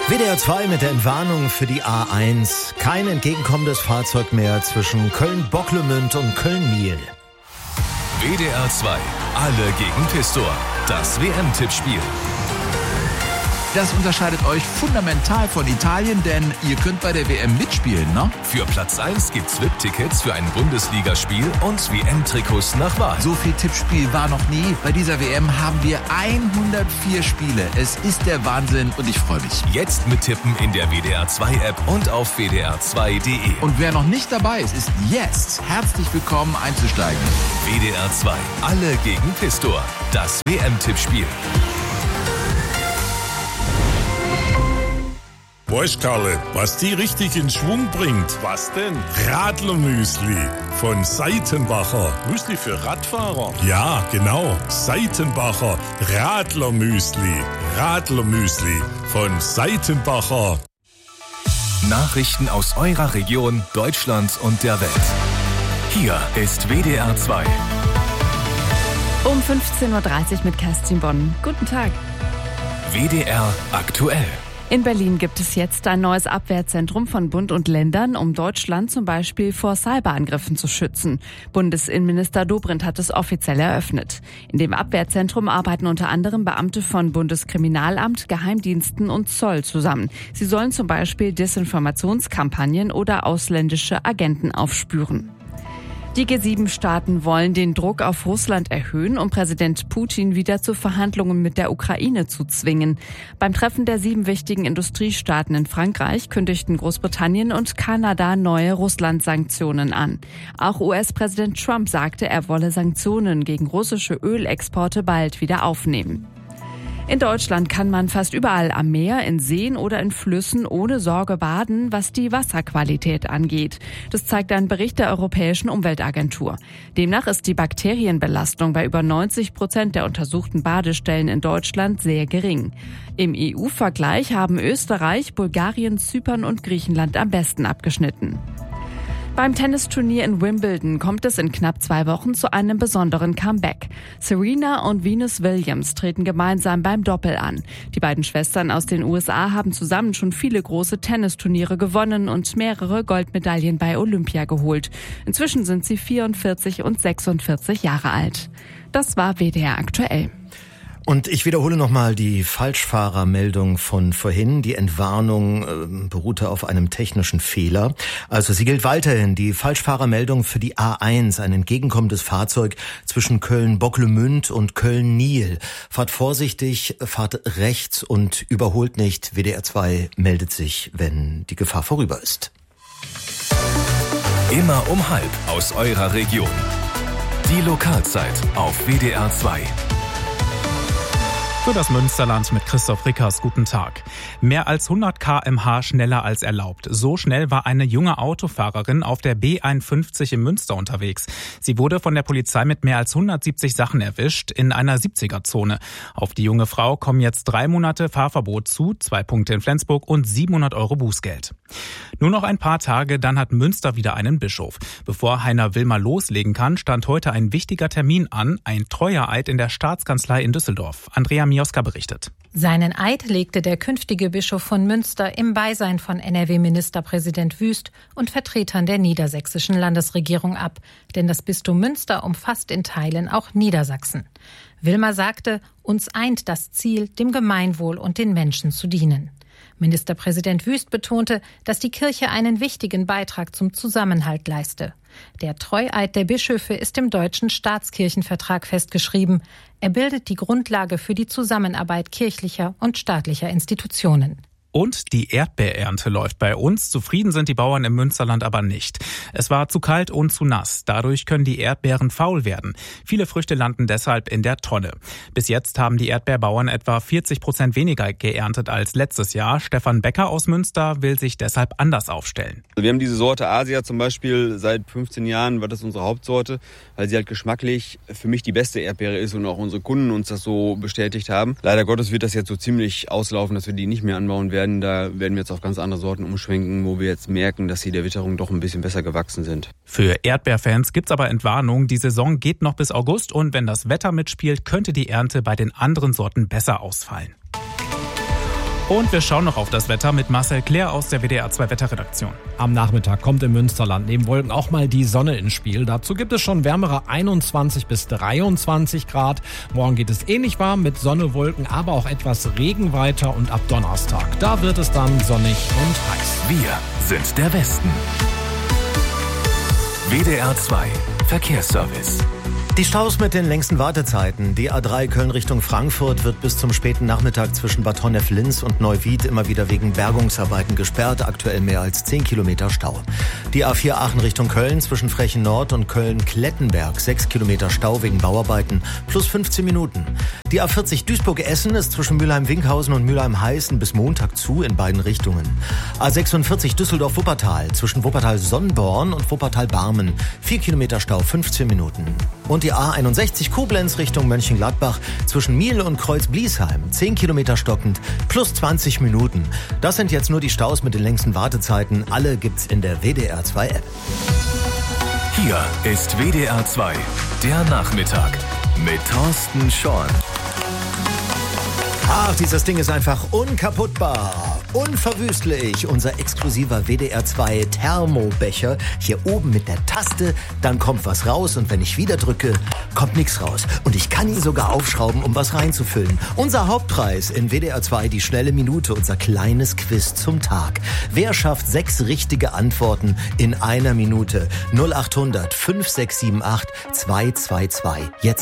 WDR 2 mit der Entwarnung für die A1. Kein entgegenkommendes Fahrzeug mehr zwischen Köln-Bocklemünd und Köln-Niel. WDR 2, alle gegen Pistor. Das WM-Tippspiel. Das unterscheidet euch fundamental von Italien, denn ihr könnt bei der WM mitspielen, ne? Für Platz 1 gibt's VIP-Tickets für ein Bundesligaspiel und WM-Trikots nach Wahl. So viel Tippspiel war noch nie. Bei dieser WM haben wir 104 Spiele. Es ist der Wahnsinn und ich freue mich. Jetzt mittippen in der WDR 2 App und auf wdr2.de. Und wer noch nicht dabei ist, ist jetzt herzlich willkommen einzusteigen. WDR 2, alle gegen Pistor. Das WM-Tippspiel. Weißt Karle, was die richtig in Schwung bringt? Was denn? Radlermüsli von Seitenbacher. Müsli für Radfahrer? Ja, genau. Seitenbacher Radlermüsli. Radlermüsli von Seitenbacher. Nachrichten aus eurer Region, Deutschland und der Welt. Hier ist WDR 2. Um 15.30 Uhr mit Kerstin Bonn. Guten Tag. WDR aktuell. In Berlin gibt es jetzt ein neues Abwehrzentrum von Bund und Ländern, um Deutschland zum Beispiel vor Cyberangriffen zu schützen. Bundesinnenminister Dobrindt hat es offiziell eröffnet. In dem Abwehrzentrum arbeiten unter anderem Beamte von Bundeskriminalamt, Geheimdiensten und Zoll zusammen. Sie sollen zum Beispiel Desinformationskampagnen oder ausländische Agenten aufspüren. Die G7-Staaten wollen den Druck auf Russland erhöhen, um Präsident Putin wieder zu Verhandlungen mit der Ukraine zu zwingen. Beim Treffen der 7 wichtigen Industriestaaten in Frankreich kündigten Großbritannien und Kanada neue Russland-Sanktionen an. Auch US-Präsident Trump sagte, er wolle Sanktionen gegen russische Ölexporte bald wieder aufnehmen. In Deutschland kann man fast überall am Meer, in Seen oder in Flüssen ohne Sorge baden, was die Wasserqualität angeht. Das zeigt ein Bericht der Europäischen Umweltagentur. Demnach ist die Bakterienbelastung bei über 90% der untersuchten Badestellen in Deutschland sehr gering. Im EU-Vergleich haben Österreich, Bulgarien, Zypern und Griechenland am besten abgeschnitten. Beim Tennisturnier in Wimbledon kommt es in knapp 2 Wochen zu einem besonderen Comeback. Serena und Venus Williams treten gemeinsam beim Doppel an. Die beiden Schwestern aus den USA haben zusammen schon viele große Tennisturniere gewonnen und mehrere Goldmedaillen bei Olympia geholt. Inzwischen sind sie 44 und 46 Jahre alt. Das war WDR aktuell. Und ich wiederhole nochmal die Falschfahrermeldung von vorhin. Die Entwarnung beruhte auf einem technischen Fehler. Also sie gilt weiterhin. Die Falschfahrermeldung für die A1, ein entgegenkommendes Fahrzeug zwischen Köln-Bocklemünd und Köln-Niel. Fahrt vorsichtig, fahrt rechts und überholt nicht. WDR 2 meldet sich, wenn die Gefahr vorüber ist. Immer um 12:30 aus eurer Region. Die Lokalzeit auf WDR 2. Für das Münsterland mit Christoph Rickers. Guten Tag. Mehr als 100 km/h schneller als erlaubt. So schnell war eine junge Autofahrerin auf der B51 in Münster unterwegs. Sie wurde von der Polizei mit mehr als 170 Sachen erwischt in einer 70er-Zone. Auf die junge Frau kommen jetzt 3 Monate Fahrverbot zu, 2 Punkte in Flensburg und 700 € Bußgeld. Nur noch ein paar Tage, dann hat Münster wieder einen Bischof. Bevor Heiner Wilmer loslegen kann, stand heute ein wichtiger Termin an, ein Treueeid in der Staatskanzlei in Düsseldorf. Andrea Mioska berichtet. Seinen Eid legte der künftige Bischof von Münster im Beisein von NRW-Ministerpräsident Wüst und Vertretern der niedersächsischen Landesregierung ab. Denn das Bistum Münster umfasst in Teilen auch Niedersachsen. Wilmer sagte, uns eint das Ziel, dem Gemeinwohl und den Menschen zu dienen. Ministerpräsident Wüst betonte, dass die Kirche einen wichtigen Beitrag zum Zusammenhalt leiste. Der Treueid der Bischöfe ist im deutschen Staatskirchenvertrag festgeschrieben. Er bildet die Grundlage für die Zusammenarbeit kirchlicher und staatlicher Institutionen. Und die Erdbeerernte läuft bei uns. Zufrieden sind die Bauern im Münsterland aber nicht. Es war zu kalt und zu nass. Dadurch können die Erdbeeren faul werden. Viele Früchte landen deshalb in der Tonne. Bis jetzt haben die Erdbeerbauern etwa 40% weniger geerntet als letztes Jahr. Stefan Becker aus Münster will sich deshalb anders aufstellen. Wir haben diese Sorte Asia zum Beispiel seit 15 Jahren, war das unsere Hauptsorte, weil sie halt geschmacklich für mich die beste Erdbeere ist und auch unsere Kunden uns das so bestätigt haben. Leider Gottes wird das jetzt so ziemlich auslaufen, dass wir die nicht mehr anbauen werden. Da werden wir jetzt auf ganz andere Sorten umschwenken, wo wir jetzt merken, dass sie der Witterung doch ein bisschen besser gewachsen sind. Für Erdbeerfans gibt's aber Entwarnung. Die Saison geht noch bis August und wenn das Wetter mitspielt, könnte die Ernte bei den anderen Sorten besser ausfallen. Und wir schauen noch auf das Wetter mit Marcel Claire aus der WDR 2 Wetterredaktion. Am Nachmittag kommt im Münsterland neben Wolken auch mal die Sonne ins Spiel. Dazu gibt es schon wärmere 21 bis 23 Grad. Morgen geht es ähnlich warm mit Sonne, Wolken, aber auch etwas Regen weiter. Und ab Donnerstag, da wird es dann sonnig und heiß. Wir sind der Westen. WDR 2 Verkehrsservice. Die Staus mit den längsten Wartezeiten. Die A3 Köln Richtung Frankfurt wird bis zum späten Nachmittag zwischen Bad Honnef-Linz und Neuwied immer wieder wegen Bergungsarbeiten gesperrt. Aktuell mehr als 10 Kilometer Stau. Die A4 Aachen Richtung Köln zwischen Frechen Nord und Köln-Klettenberg 6 Kilometer Stau wegen Bauarbeiten plus 15 Minuten. Die A40 Duisburg-Essen ist zwischen Mülheim-Winkhausen und Mülheim-Heißen bis Montag zu in beiden Richtungen. A46 Düsseldorf-Wuppertal zwischen Wuppertal-Sonnborn und Wuppertal-Barmen 4 Kilometer Stau, 15 Minuten. Und die A61 Koblenz Richtung Mönchengladbach zwischen Miel und Kreuz-Bliesheim 10 Kilometer stockend plus 20 Minuten. Das sind jetzt nur die Staus mit den längsten Wartezeiten. Alle gibt's in der WDR 2 App. Hier ist WDR 2, der Nachmittag mit Thorsten Schorn. Ach, dieses Ding ist einfach unkaputtbar, unverwüstlich. Unser exklusiver WDR 2 Thermobecher. Hier oben mit der Taste, dann kommt was raus und wenn ich wieder drücke, kommt nichts raus. Und ich kann ihn sogar aufschrauben, um was reinzufüllen. Unser Hauptpreis in WDR 2, die schnelle Minute, unser kleines Quiz zum Tag. Wer schafft 6 richtige Antworten in einer Minute? 0800 5678 222. Jetzt